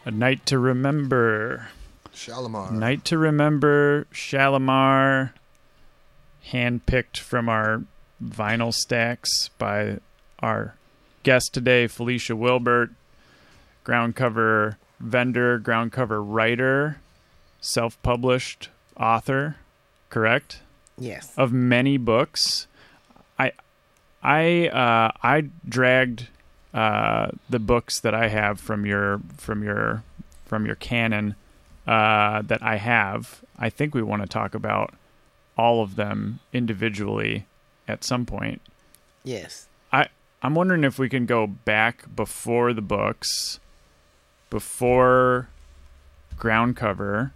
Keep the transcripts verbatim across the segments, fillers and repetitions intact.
A Night to Remember. Shalimar. Night to Remember, Shalimar, handpicked from our vinyl stacks by our guest today, Felicia Wilbert, ground cover vendor, ground cover writer, self-published author, correct? Yes. Of many books. I I uh, I dragged uh, the books that I have from your from your from your canon uh, that I have. I think we want to talk about all of them individually at some point. Yes. I I'm wondering if we can go back before the books, before ground cover.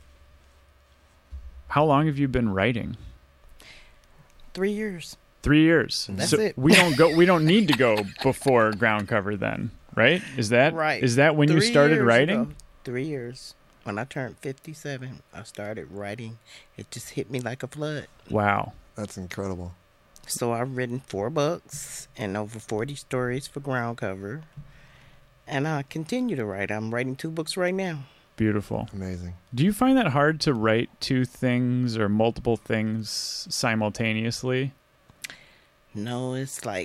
How long have you been writing? Three years. Three years. That's so it. we don't go. We don't need to go before ground cover then, right? Is that Right. Is that when Three you started years writing? ago. Three years. When I turned fifty-seven, I started writing. It just hit me like a flood. Wow. That's incredible. So I've written four books and over forty stories for ground cover. And I continue to write. I'm writing two books right now. Beautiful. Amazing. Do you find that hard to write two things or multiple things simultaneously? No, it's like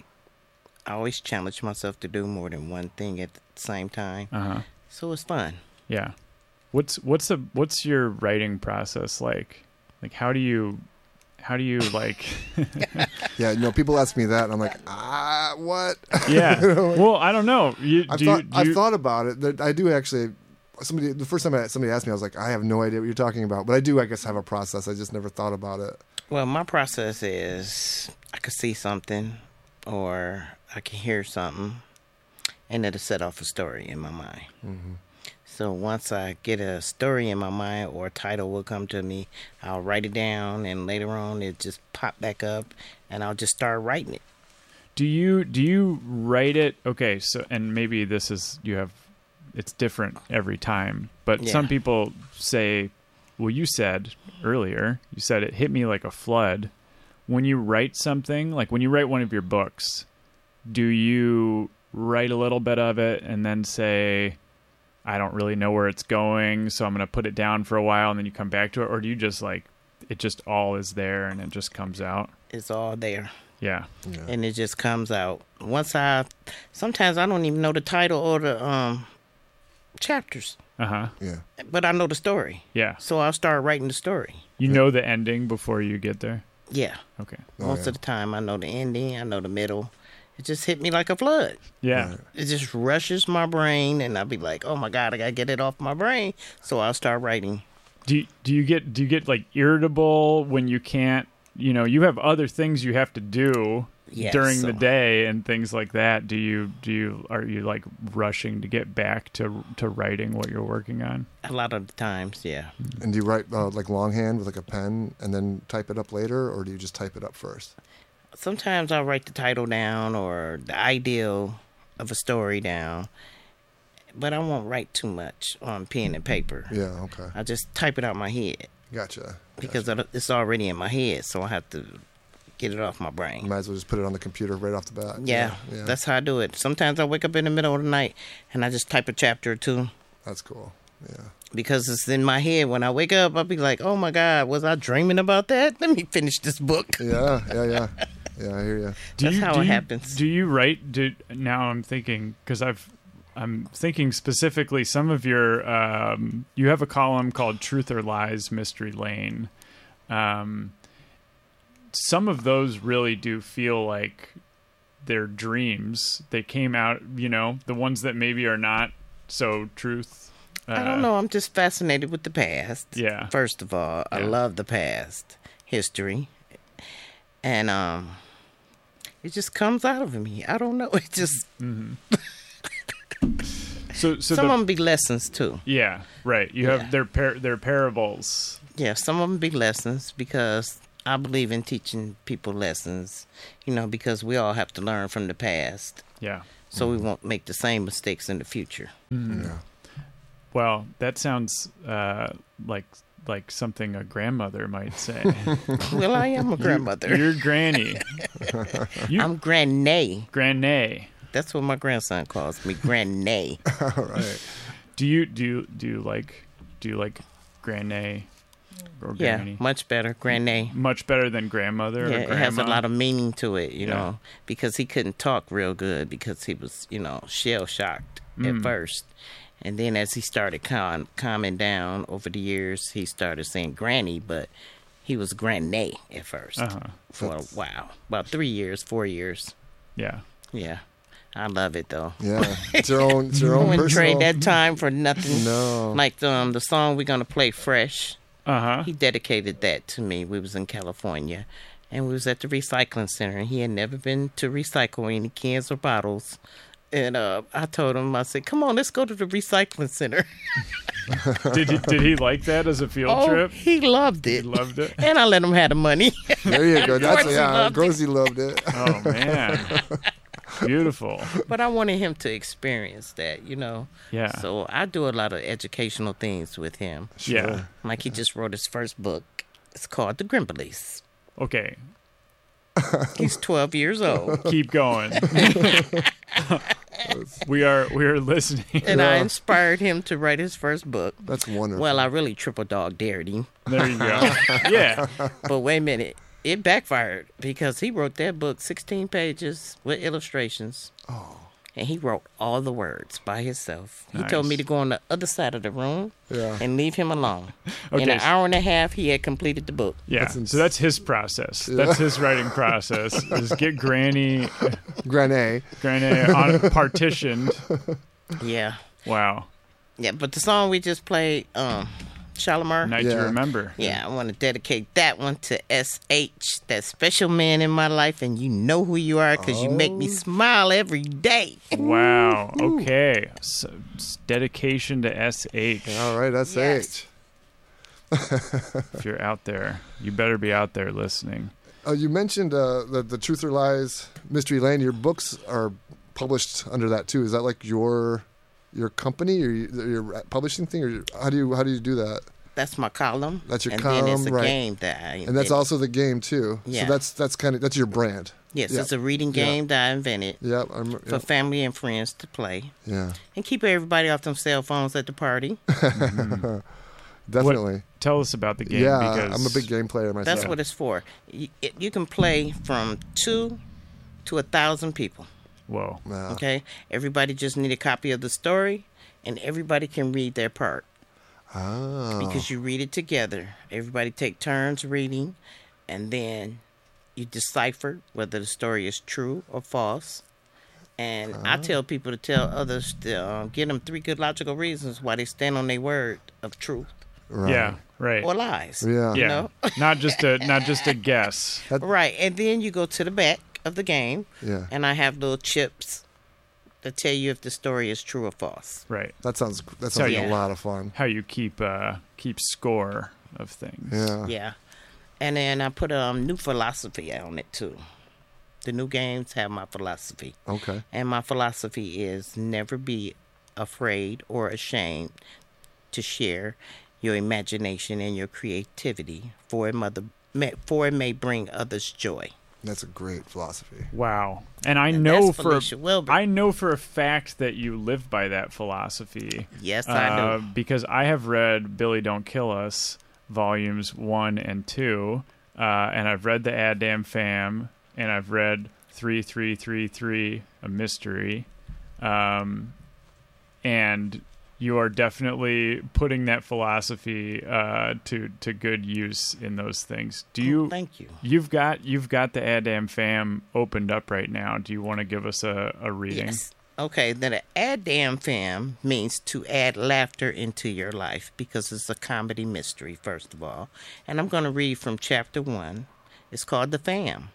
I always challenge myself to do more than one thing at the same time. Uh-huh. So it's fun. Yeah. What's what's a what's your writing process like? Like how do you how do you like Yeah, you know, people ask me that and I'm like, ah, what? Yeah. You know, like, Well, I don't know. You, I've do thought you, do I've you, thought about it. That I do actually. Somebody the first time I, somebody asked me, I was like, I have no idea what you're talking about. But I do, I guess, have a process. I just never thought about it. Well, my process is I could see something or I can hear something and it'll set off a story in my mind. Mm-hmm. So once I get a story in my mind or a title will come to me, I'll write it down and later on it just pop back up and I'll just start writing it. Do you do you write it? Okay, so and maybe this is you have it's different every time, but Yeah. some people say, well, you said earlier, you said it hit me like a flood. When you write something, like when you write one of your books, do you write a little bit of it and then say, I don't really know where it's going, so I'm going to put it down for a while and then you come back to it? Or do you just like, it just all is there and it just comes out? It's all there. Yeah. Yeah. And it just comes out. Once I, sometimes I don't even know the title or the um chapters, Uh-huh. Yeah. but I know the story. Yeah. So I'll start writing the story. You know the ending before you get there? Yeah. Okay. Oh, Most yeah. of the time I know the ending, I know the middle. It just hit me like a flood. Yeah. Right. It just rushes my brain and I'll be like, oh my God, I gotta get it off my brain. So I'll start writing. Do you, do you get do you get like irritable when you can't, you know, you have other things you have to do Yeah, during so- the day and things like that. Do you do you are you like rushing to get back to to writing what you're working on? A lot of the times, yeah. And do you write uh, like longhand with like a pen and then type it up later, or do you just type it up first? Sometimes I'll write the title down or the ideal of a story down, but I won't write too much on pen and paper. Yeah. Okay. I just type it out my head Gotcha. because it's already in my head, so I have to get it off my You brain. might as well just put it on the computer right off the bat. Yeah, Yeah. that's how I do it. Sometimes I wake up in the middle of the night and I just type a chapter or two That's cool. Yeah. because it's in my head. When I wake up, I'll be like, oh my God, was I dreaming about that? Let me finish this book. Yeah. Yeah. Yeah. Yeah. I hear you. Do That's you, how do it you- happens. Do you write? Do now I'm thinking because I've I'm thinking specifically some of your um, you have a column called Truth or Lies Mystery Lane. Um, some of those really do feel like they're dreams. They came out, you know, the ones that maybe are not so truth. Uh, I don't know. I'm just fascinated with the past. Yeah. First of all, I Yeah. love the past history, and um, it just comes out of me. I don't know. It just So, so some the, of them be lessons too. yeah, right. You Yeah. have their par- their parables. Yeah, some of them be lessons because I believe in teaching people lessons. You know, because we all have to learn from the past, Yeah. so we won't make the same mistakes in the future. Yeah. Well, that sounds uh, like like something a grandmother might say. Well, I am a grandmother. You're granny. You, I'm Granny. Granny. That's what my grandson calls me, Granny. All right. Do you do you, do you like do you like Granny or Yeah, Granny? much better. Granny. Much better than grandmother Yeah, or it grandma? has a lot of meaning to it, you Yeah. know, because he couldn't talk real good because he was, you know, shell shocked Mm. at first. And then as he started calm, calming down over the years, he started saying granny, but he was granny at first Uh-huh. for a while. About three years, four years. Yeah. Yeah. I love it, though. Yeah, it's your own. It's your I own wouldn't personal. trade that time for nothing. No. Like um, the song we're going to play, Fresh. Uh-huh. He dedicated that to me. We was in California, and we was at the recycling center, and he had never been to recycle any cans or bottles. And uh, I told him, I said, "Come on, let's go to the recycling center." Did he did he like that as a field oh, trip? he loved He it. loved it. And I let him have the money. There you go. That's course he yeah. Of loved course he loved it. Oh man. Beautiful. But I wanted him to experience that, you know. Yeah. So I do a lot of educational things with him. Yeah. Like he just wrote his first book. It's called The Grimblies. Okay. He's twelve years old. Keep going. we are we are listening. And I Yeah. inspired him to write his first book. That's wonderful. Well, I really triple dog dared him. There you go. Yeah. But wait a minute. It backfired because he wrote that book sixteen pages with illustrations. Oh. And he wrote all the words by himself. He Nice. told me to go on the other side of the room Yeah. and leave him alone. In Okay, an so- hour and a half, he had completed the book. Yeah. That's ins- So that's his process. That's his writing process. Is get Granny Granny. Granny on partitioned. Yeah. Wow. Yeah, but the song we just played, um, Shalimar. Night to Yeah. remember. Yeah, I want to dedicate that one to S H, that special man in my life, and you know who you are because you make me smile every day. Wow. Okay. So, s- dedication to S H. All right, that's Yes. H. If you're out there, you better be out there listening. Uh, you mentioned uh, the the Truth or Lies Mystery Lane. Your books are published under that too. Is that like your your company or your, your publishing thing, or how do you how do you do that? That's my column. That's your and then it's a column, right. game that I And that's invented. also the game too. Yeah. So that's that's kind of that's your brand. Yes, yeah. it's a reading Yeah. game that I invented Yep. I'm, for yep. family and friends to play Yeah. and keep everybody off them cell phones at the party. Definitely. Tell us about the game. Yeah, because I'm a big game player myself. That's what it's for. You, it, you can play from two to a thousand people. Whoa. Wow. Okay, everybody just need a copy of the story, and everybody can read their part Oh. because you read it together. Everybody take turns reading, and then you decipher whether the story is true or false. And I tell people to tell others to uh, give them three good logical reasons why they stand on their word of truth Right. Yeah. Right. or lies. Yeah. yeah. know? not just a not just a guess. Right, and then you go to the back of the game, Yeah. and I have little chips that tell you if the story is true or false. Right. That sounds that sounds So, like yeah. a lot of fun. How you keep uh keep score of things. Yeah. Yeah, and then I put a um, new philosophy on it too. The new games have my philosophy, Okay. and my philosophy is never be afraid or ashamed to share your imagination and your creativity, for it mother for it may bring others joy. That's a great philosophy. Wow. And I And know that's for Felicia Wilbur. I know for a fact that you live by that philosophy. Yes, I Uh, do. because I have read Billy Don't Kill Us volumes one and two, uh, and I've read the Adam Fam, and I've read three three three three, a mystery, um, and you are definitely putting that philosophy uh, to to good use in those things. Do you? Thank you. You've got you've got the Adam Fam opened up right now. Do you want to give us a, a reading? Yes. Okay, then the Adam Fam means to add laughter into your life because it's a comedy mystery, first of all. And I'm going to read from chapter one. It's called The Fam.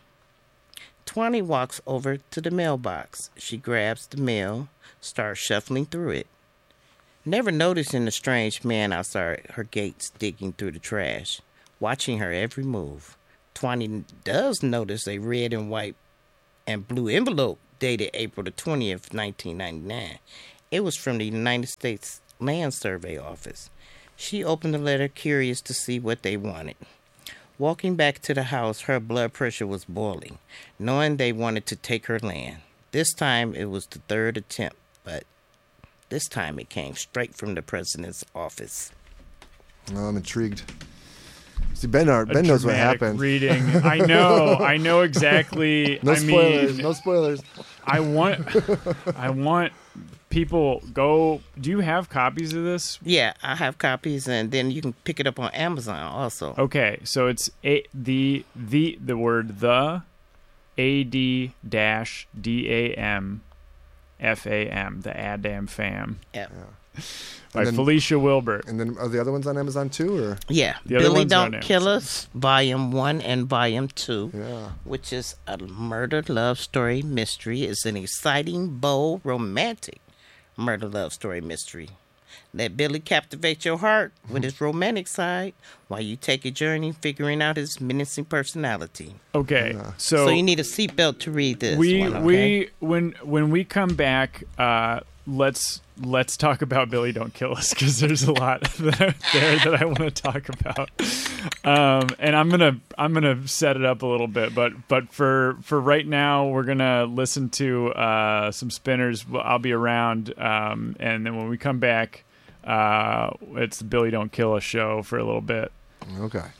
Tawny walks over to the mailbox. She grabs the mail, starts shuffling through it. Never noticing the strange man outside her gates digging through the trash, watching her every move. Tawny does notice a red and white and blue envelope dated April the twentieth, nineteen ninety-nine. It was from the United States Land Survey Office. She opened the letter, curious to see what they wanted. Walking back to the house, her blood pressure was boiling, knowing they wanted to take her land. This time it was the third attempt, but This time it came straight from the president's office. Oh, I'm intrigued. See, Ben, our, A Ben knows what dramatic happened. Reading. I know. I know exactly. No I spoilers. mean, no spoilers. I want. I want people go. Do you have copies of this? Yeah, I have copies, and then you can pick it up on Amazon also. Okay, so it's a the the the word the A D dash D A M F A M, the Adam Fam, Yeah. by And then- Felicia Wilbert. And then are the other ones on Amazon too, or Yeah, The other Billy ones are Don't Kill Amazon. Us, Volume One and Volume Two, yeah? which is a murder love story mystery. It's an exciting, bold, romantic murder love story mystery. Let Billy captivate your heart with his romantic side while you take a journey figuring out his menacing personality. Okay, Yeah. so, So, you need a seatbelt to read this. we one, okay? we when when we come back, uh, let's let's talk about Billy Don't Kill Us, because there's a lot that, there that I want to talk about. Um, and I'm gonna I'm gonna set it up a little bit, but but for for right now, we're gonna listen to uh, some Spinners. I'll be around, um, and then when we come back, uh, it's the Billy Don't Kill Us show for a little bit. Okay.